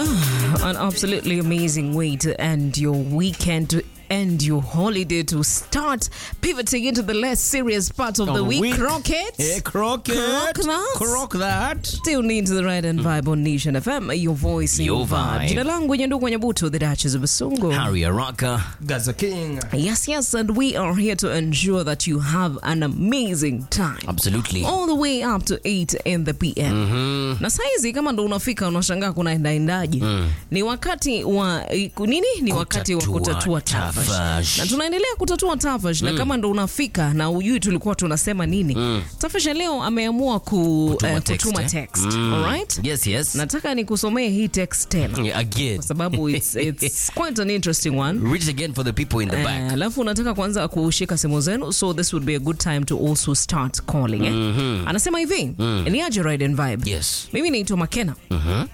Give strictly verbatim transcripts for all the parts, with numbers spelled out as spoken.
An absolutely amazing way to end your weekend, to end your holiday, to start pivoting into the less serious part of, of the week. week. Crockett. Yeah, crockett. Crock that. Crock that. Tune into the Right and Vibe on Nation F M, your voice, your, your vibe. vibe. Jina langu Nyanduku Nyabuto, the Duchess of Basungu. Harry Araka. Gaza King. Yes, yes, and we are here to ensure that you have an amazing time. Absolutely. All the way up to eight in the p m. Mm-hmm. Na saizi kama ndo unafika unashangaa kuna endaendaje. Mm. Ni wakati wa nini? Ni wakati wa kutatua tafash. Na tunaendelea kutatua tafash mm. na kama ndo unafika na ujui tulikuwa tunasema nini. Mm. Tafash leo ameamua ku, kutuma uh, text. Kutuma text. Mm. All right? Yes, yes. Nataka nikusomee hii text tena. Yeah, again. Kwa sababu it's it's quite an interesting one. Read it again for the people in the back. Alafu uh, nataka kwanza kushika simu zenu, so this would be a good time to also start calling. Eh? Mm-hmm. Anasema hivi, mm. ni aje Ride and Vibe. Yes. Mimi naitwa Makena. Mhm.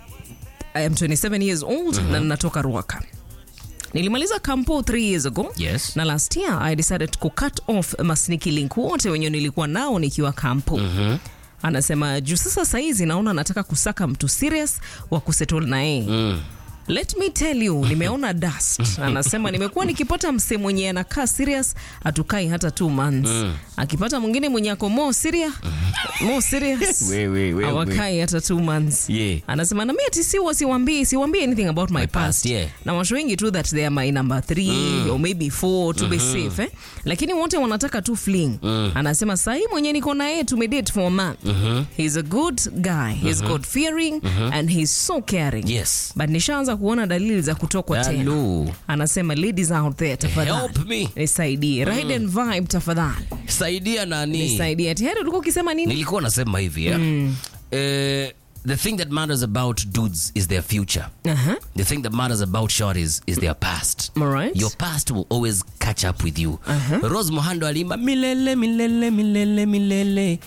I am twenty-seven years old mm-hmm. na natoka Ruaka. Nilimaliza kampo three years ago. Yes. Na last year I decided to cut off masniki link wote wenye nilikuwa nao nikiwa kampo. Mhm. Anasema juu sasa saizi naona nataka kusaka mtu serious wa kusettle na yeye. Mm. Let me tell you, nimeona dust. Anasema nimekuwa nikipata mse mwenye anakaa serious atukai hata two months. Mm. Akipata mwingine mwenye ako more serious, more serious. we we we. Awakai hata two months. Yeah. Anasema na mimi si wasiwaambie, siwaambie anything about my, my past. past yeah. Na washo wengi tu that they are my number three mm. or maybe four to mm-hmm. be safe eh. Lakini wote wanataka tu fling. Mm. Anasema sahi mwenye niko na yeye tumedate for a month. Mm-hmm. He's a good guy. He's mm-hmm. God fearing mm-hmm. and he's so caring. Yes. But nishaanza kuona dalili za kutokwa tena. Anasema ladies out there tafadhali. Help me. Nisaidie. Mm. Ride and Vibe tafadhali. Saidia nani? Nisaidie. Tayari ulikuwa ukisema nini? Nilikuwa nasema hivi ya. Mm. Uh, the thing that matters about dudes is their future. Uh-huh. The thing that matters about shorties is their past. All right. Your past will always catch up with you. Uh-huh. Rose Mohando alimba milele milele milele milele.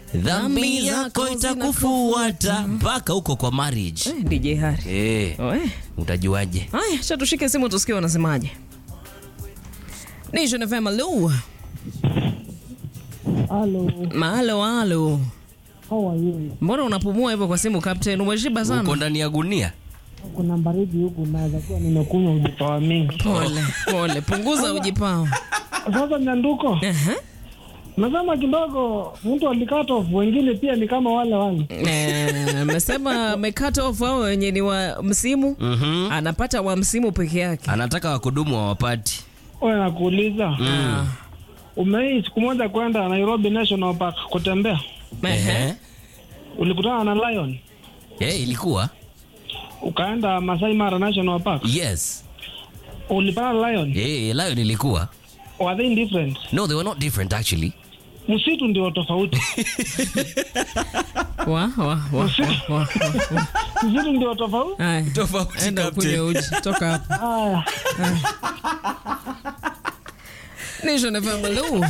Dhambi yako itakufuata mpaka huko kwa marriage. Eh, D J Harry. Eh. Oh, eh. Utajuaje? Haya, acha tushike simu tusikie wanasemaje. Nation F M, hello. Hello. Mahalo, hello. How are you? Mbona unapumua hivyo kwa simu Captain? Umeshiba sana. Uko ndani ya gunia? Kuna baridi huku naweza kuwa nimekunywa ujipao mingi. Pole, pole. Punguza ujipao. Sasa Nyanduko. Eh. Uh-huh. Nasema kidogo mtu alikata off, wengine pia ni kama wale wale. Eh, amesema amekata off wao wenye ni wa msimu. Mm-hmm. Anapata wa msimu peke yake. Anataka wakudumu wa wapati. Wewe nakuuliza. Mm. Umei siku moja kwenda Nairobi National Park kutembea? Eh. Ulikutana na lion? Eh, ilikuwa. Ukaenda Masai Mara National Park? Yes. Ulipata lion? Eh, lion ilikuwa. Were they different? No, they were not different actually. Msitu ndio tofauti. Wa wa wa. Msitu ndio tofauti? Tofauti. Enda kunywe uji. Toka hapa. Haya. Nation F M, hello.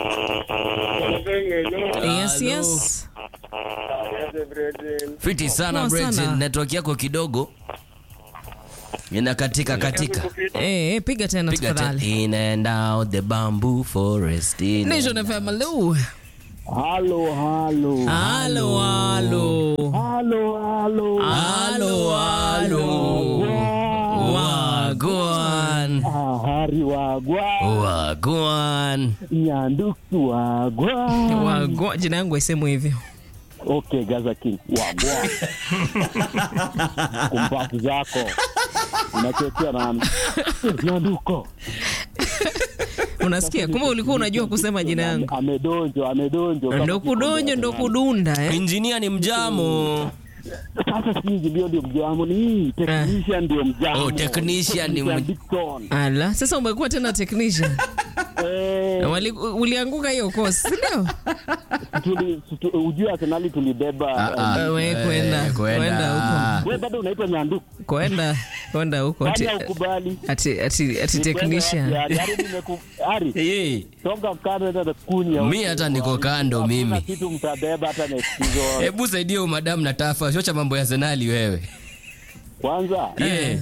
Yes, yes. Fiti sana Brenton, network yako kidogo ina katika katika. Eh, eh piga tena tafadhali. In and out the bamboo forest. Nation F M, hello. Hello, hello. Hello, hello. Hello, hello. Hello, hello. Wagwan. Hari wagwan. Wagwan. Nyanduku wagwan. Wagwan, jina yangu isemo hivyo. Okay, Gaza King. Wagwan. Kumpati zako. Unachetea na Nyanduko. Unasikia? Kumbe ulikuwa unajua kusema jina yangu. Amedonjo, amedonjo. Ndo kudonjo, ndo kudunda eh. Engineer ni mjamo. Sasa siji ndio ndio mjamo ni technician ndio mjamo. Oh, technician ni mjamo. Ala, sasa umekuwa tena technician. Eh, Wali, ulianguka hiyo course, ndio? Tuli ujua Arsenal tulibeba. Wewe kwenda, kwenda huko. Wewe bado unaitwa Nyanduku. Kwenda, kwenda huko. Ati ukubali. Ati ati ati technician. Yari nimekubali. Eh. Toka kando hata kunya. Mimi hata niko kando mimi. Kitu mtabeba hata next season. Hebu saidia huyo madam na tafa, shocha mambo ya Arsenal wewe. Kwanza. Yeah.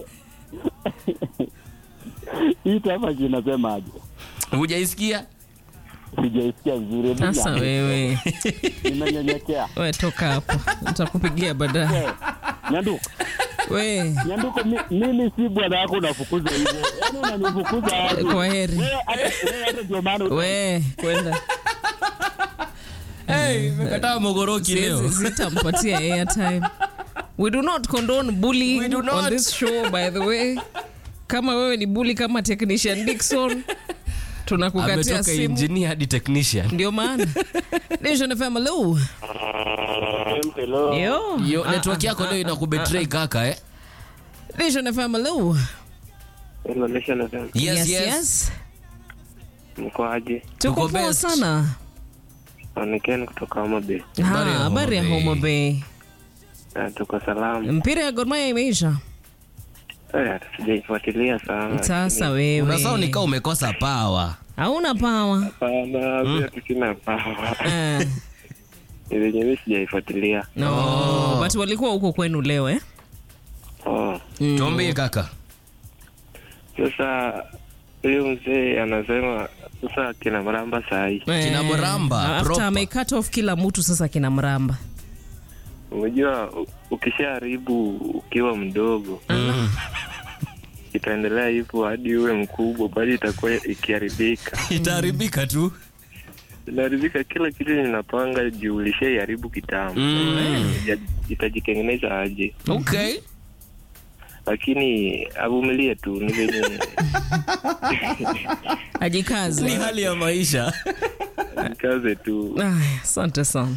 Hii tafa jinasemaje? Hujaisikia? Sijaisikia vizuri. Sasa wewe. Ninanyenyekea. Wewe toka hapo. Nitakupigia baadaye. Nyandu. We, Nyanduko mi- mimi si bwana yako unafukuza hivyo. Yaani unanifukuza wapi? kwa heri. Wewe hata wewe hata ndio maana uta- We, kwenda. Hey, mekataa mogoroki leo. Zitampatia airtime. We do not condone bullying We do on not. this show, by the way. Kama wewe ni bully kama technician Dickson, tunakukatia Ametoka simu. engineer hadi technician. Ndio maana. Nation F M, hello. Hello. Yo. Yo, network yako leo inakubetray kaka eh? Nation F M, hello. Hello, Nation F M. Yes, yes. Mko aje? Tuko Tuko poa best. sana. Onekeni kutoka Homa Bay. Ha, Habari ya habari ya Homa Bay. Homa Bay. Ah, tuko salama. Mpira ya Gor Mahia imeisha. Eh, sijaifuatilia sana. Sasa wewe. Unasahau ni kama umekosa power. Hauna power. Hapana, pia sina pawa. Eh. Ile mimi sijaifuatilia. No, but walikuwa huko kwenu leo eh? Oh. Tuambie kaka. Sasa huyo mzee anasema sasa kina Mramba sahi. Kina Mramba, After proper. ame cut off kila mtu sasa kina Mramba. Unajua u- ukishaharibu ukiwa mdogo itaendelea hivyo hadi uwe mkubwa, bali itakuwa ikiharibika. Itaharibika tu. Inaharibika kila kitu ninapanga juu ulishaiharibu kitambo. Mm. Ita- Itajitengeneza aje? Okay. Lakini avumilie tu, ni venye Ajikaze. Ni hali ya maisha. kaze tu. Ay, asante sana.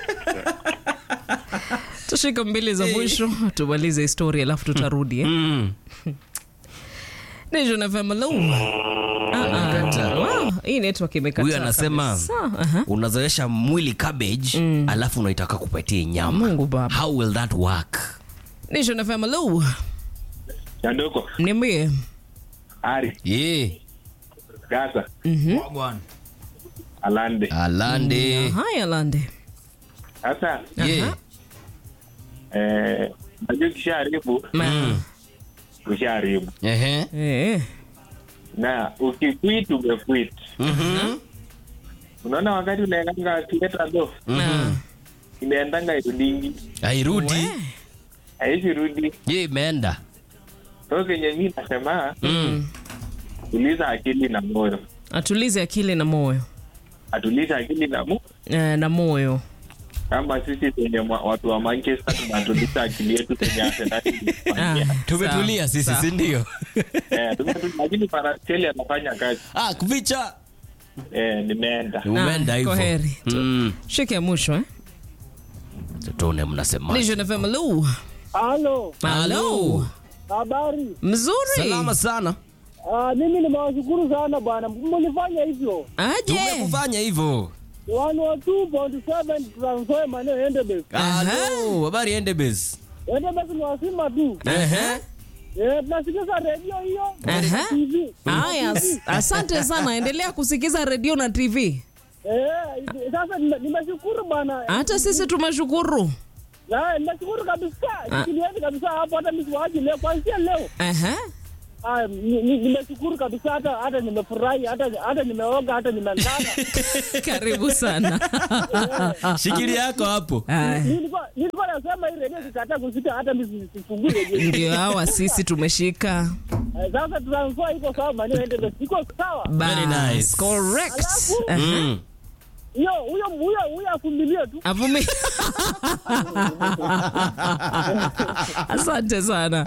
Tushika mbili za mwisho tumalize historia alafu tutarudi eh? Mm. Nation F M, hello. Ah, ah. Wow, hii network imekataa. Huyu anasema kabisa. Aha. unazoesha mwili cabbage alafu unaitaka kupatia nyama. Mungu baba. How will that work? Nation F M, hello. Yandoko, Niambie. Ari, Yeah. Gaza, Mhm. Alande. Alande. Haya Lande. Sasa Yeah. eh najua kishaharibu, Ma. ushaharibu. Ehe. Eh. Na ukiquit umequit. Mhm. Unaona wakati unaendanga theater ndo Na. inaendanga irudingi. Hairudi. Haishi rudi. Yeah, imeenda. Sasa kenye mimi nasema Mm. tuliza akili na moyo. Atulize akili na moyo. Atuliza akili na moyo. Eh, na moyo. Kama sisi penye mwa- watu wa Manchester tunatuliza akili yetu penye Arsenal Ah, ilifanyia. Tumetulia sisi, sawa. si ndio? Eh, tumetulia, lakini Kvaratskhelia anafanya kazi. Ah, kuficha. Eh, nimeenda. Umeenda Ah, hivyo. kwaheri. Mm. Shike ya mwisho eh? Tuone mnasema. Nation F M, hello. Halo, Hello. habari. Mzuri. Salama sana. Ah, mimi nimewashukuru sana bwana, mlifanya hivyo. Aje. Tumekufanya hivyo. one oh two point seven transfer maneno ende base. Hello, habari ende base. Ende base ni wasima tu. Ehe. Eh, tunasikiza radio hiyo. Aha. T V. Haya, as- asante sana. Endelea kusikiza redio na T V. Eh, sasa nime- nimeshukuru bwana. Hata sisi tumeshukuru. Na nimeshukuru kabisa. Kilieni kabisa hapo hata mimi siwaji leo kwanza leo. Aha. Ah, ni- ni- nimeshukuru kabisa hata hata nimefurahi hata hata nimeoga hata nimelala. Karibu sana. Shikili yako hapo. Aya. Nilikuwa nilikuwa nasema hii radio sikataa kusika hata mimi sifungue radio. Ndio hawa sisi tumeshika. Eh, Sasa transfer iko sawa maneno ende base. Iko sawa. Very Bas, nice. correct. Alafu, Aha. Mm. Hiyo huyo huyo huyo afumilie tu. Avumi. Asante sana.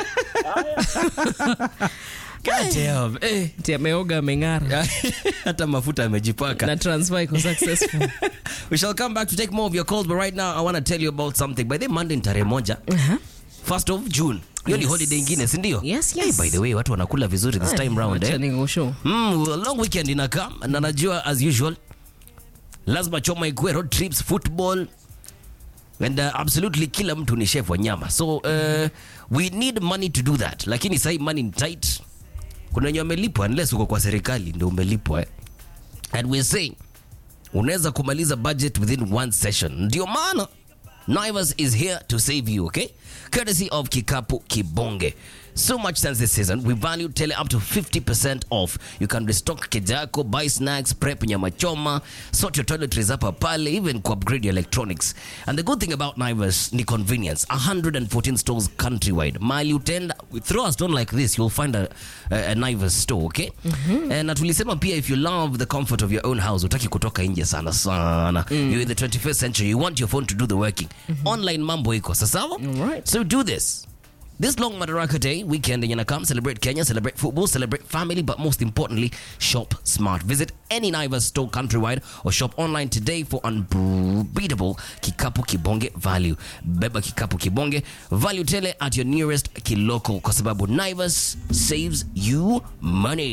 God damn. Eh. Tia ameoga ameng'ara Hata mafuta amejipaka. na transfer iko successful. We shall come back to take more of your calls, but right now I want to tell you about something. By the Monday ni tarehe moja, first of June. Hiyo ni Yes. holiday ingine, si ndio? Yes, Hey, yes. by the way, watu wanakula vizuri this time round Acha eh. ningushu. Mm, long weekend inakam na najua as usual lazima choma ikue road trips, football and uh, absolutely kila mtu ni chef wa nyama, so uh, we need money to do that, lakini sahi money ni tight. Kuna wenye wamelipwa unless uko kwa serikali ndio umelipwa eh. And we're saying unaweza kumaliza budget within one session, ndio maana Naivas is here to save you, okay? Courtesy of Kikapu Kibonge. So much since this season, we value tele up to fifty percent off. You can restock kejako, buy snacks, prep nyama choma, sort your toiletries up pale, even upgrade your electronics. And the good thing about Naivas ni convenience. one hundred fourteen stores countrywide. Mile utenda, throw a stone like this, you'll find a, a, a Naivas store, okay? Mm-hmm. And tulisema pia, if you love the comfort of your own house, utaki kutoka nje sana sana. Mm. You're in the twenty-first century, you want your phone to do the working. Mm-hmm. Online mambo iko, sasawa? All right. So do this. This long Madaraka Day weekend in Yanakam, celebrate Kenya, celebrate football, celebrate family, but most importantly, shop smart. Visit any Naivas store countrywide or shop online today for unbeatable Kikapu Kibonge value. Beba Kikapu Kibonge value tele at your nearest Kiloko, kwa sababu Naivas saves you money.